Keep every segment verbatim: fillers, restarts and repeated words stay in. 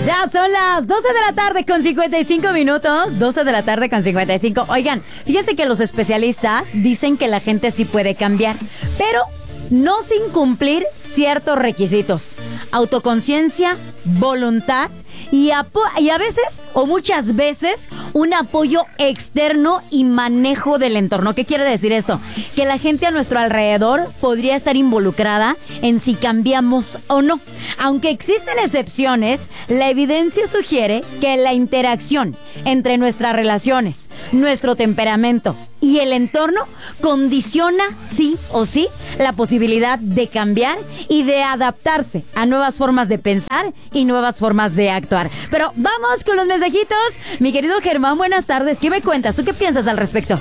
Ya son las doce de la tarde con cincuenta y cinco minutos. doce de la tarde con cincuenta y cinco. Oigan, fíjense que los especialistas dicen que la gente sí puede cambiar, pero no sin cumplir ciertos requisitos. Autoconciencia, voluntad y, apo- y a veces, o muchas veces, un apoyo externo y manejo del entorno. ¿Qué quiere decir esto? Que la gente a nuestro alrededor podría estar involucrada en si cambiamos o no. Aunque existen excepciones, la evidencia sugiere que la interacción entre nuestras relaciones, nuestro temperamento y el entorno condiciona sí o sí la posibilidad de cambiar y de adaptarse a nuevas formas de pensar y nuevas formas de actuar. Pero vamos con los mensajitos. Mi querido Germán, buenas tardes. ¿Qué me cuentas? ¿Tú qué piensas al respecto?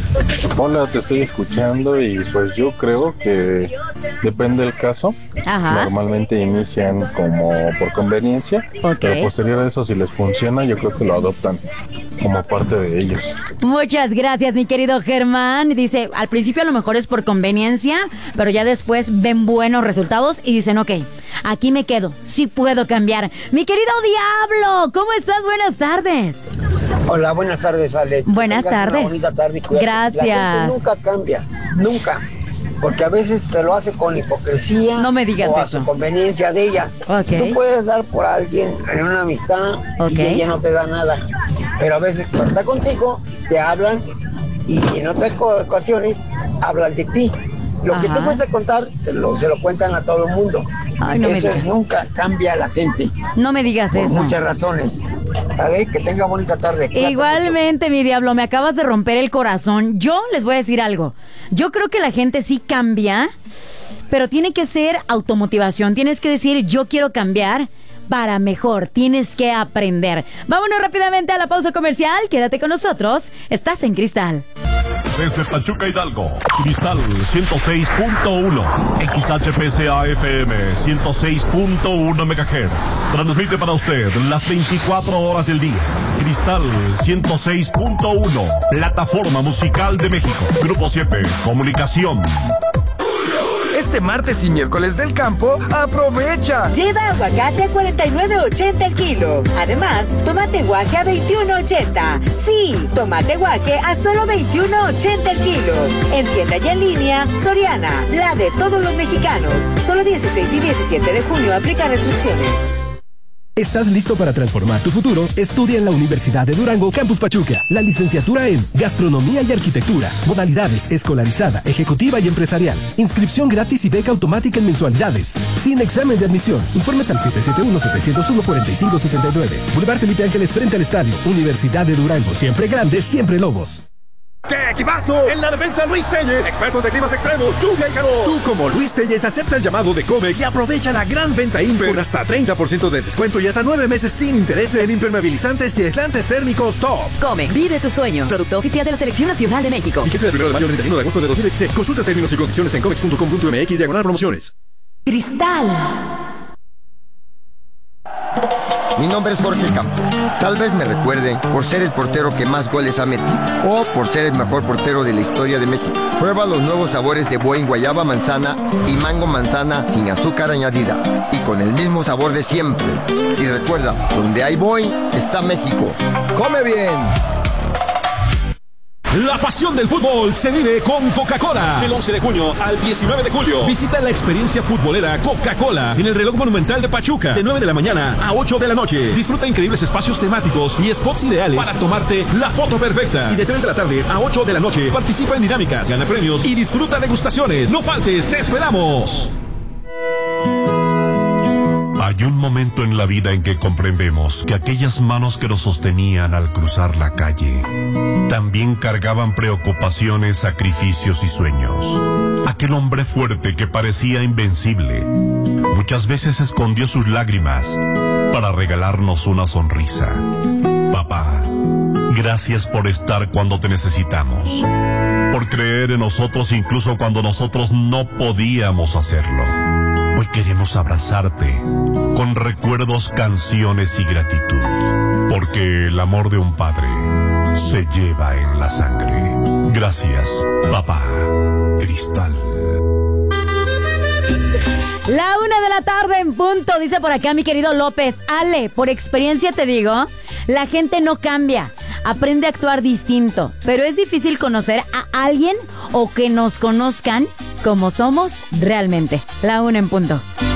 Hola, te estoy escuchando y pues yo creo que depende del caso. Ajá. Normalmente inician como por conveniencia, Ok. pero posterior a eso, si les funciona, yo creo que lo adoptan como parte de ellos. Muchas gracias, mi querido Germán. Dice, al principio a lo mejor es por conveniencia, pero ya después ven buenos resultados y dicen, ok, aquí me quedo, sí puedo cambiar. Mi querido Diablo, ¿cómo estás? Buenas tardes. Hola, buenas tardes, Ale. Buenas Tengas tardes. Una bonita tarde y cuídate. Gracias. La gente nunca cambia, nunca. Porque a veces se lo hace con hipocresía. No me digas o a eso. su conveniencia de ella. Ok. Tú puedes dar por alguien en una amistad Ok. y ella no te da nada. Pero a veces cuando está contigo, te hablan y en otras co- ocasiones hablan de ti. Lo que Ajá. tú puedes contar, te lo- se lo cuentan a todo el mundo. Ay, no me Eso es, digas. nunca cambia a la gente. No me digas Por eso. muchas razones. ¿Vale? Que tenga bonita tarde. Cuídate Igualmente, mi Diablo, me acabas de romper el corazón. Yo les voy a decir algo. Yo creo que la gente sí cambia, pero tiene que ser automotivación. Tienes que decir, yo quiero cambiar para mejor. Tienes que aprender. Vámonos rápidamente a la pausa comercial. Quédate con nosotros. Estás en Cristal. Desde Pachuca, Hidalgo, Cristal ciento seis punto uno, X H P C A F M ciento seis punto uno megahertz. Transmite para usted las veinticuatro horas del día. Cristal ciento seis punto uno, plataforma musical de México. Grupo siete, comunicación. Este martes y miércoles del campo, aprovecha. Lleva aguacate a cuarenta y nueve ochenta el kilo. Además, tomate guaje a veintiuno ochenta. Sí, tomate guaje a solo veintiuno ochenta el kilo. En tienda y en línea, Soriana, la de todos los mexicanos. Solo dieciséis y diecisiete de junio aplica restricciones. ¿Estás listo para transformar tu futuro? Estudia en la Universidad de Durango, Campus Pachuca. La licenciatura en Gastronomía y Arquitectura. Modalidades escolarizada, ejecutiva y empresarial. Inscripción gratis y beca automática en mensualidades. Sin examen de admisión. Informes al siete siete uno, siete cero uno, cuatro cinco siete nueve. Boulevard Felipe Ángeles frente al estadio. Universidad de Durango. Siempre grande, siempre Lobos. ¡Qué equipazo! En la defensa, Luis Telles, expertos de climas extremos, lluvia y calor. Tú, como Luis Telles, acepta el llamado de Comex y aprovecha la gran venta Imper con hasta treinta por ciento de descuento y hasta nueve meses sin intereses en impermeabilizantes y aislantes térmicos top. Comex, vive tus sueños. Producto oficial de la Selección Nacional de México. Y que sea del primero de mayo al treinta y uno de agosto de dos mil veintiséis. Consulta términos y condiciones en comex punto com punto m x diagonal promociones. Cristal. Mi nombre es Jorge Campos. Tal vez me recuerden por ser el portero que más goles ha metido o por ser el mejor portero de la historia de México. Prueba los nuevos sabores de Boing guayaba manzana y mango manzana sin azúcar añadida y con el mismo sabor de siempre. Y recuerda, donde hay Boing está México. ¡Come bien! La pasión del fútbol se vive con Coca-Cola. Del once de junio al diecinueve de julio. Visita la experiencia futbolera Coca-Cola en el reloj monumental de Pachuca. De nueve de la mañana a ocho de la noche. Disfruta increíbles espacios temáticos y spots ideales para tomarte la foto perfecta. Y de tres de la tarde a ocho de la noche participa en dinámicas, gana premios y disfruta degustaciones. No faltes, te esperamos. Hay un momento en la vida en que comprendemos que aquellas manos que nos sostenían al cruzar la calle también cargaban preocupaciones, sacrificios y sueños. Aquel hombre fuerte que parecía invencible muchas veces escondió sus lágrimas para regalarnos una sonrisa. Papá, gracias por estar cuando te necesitamos, por creer en nosotros incluso cuando nosotros no podíamos hacerlo. Hoy queremos abrazarte con recuerdos, canciones y gratitud, porque el amor de un padre se lleva en la sangre. Gracias, papá. Cristal. La una de la tarde en punto, dice por acá mi querido López. Ale, por experiencia te digo, la gente no cambia, aprende a actuar distinto, pero es difícil conocer a alguien o que nos conozcan como somos realmente. La una en punto.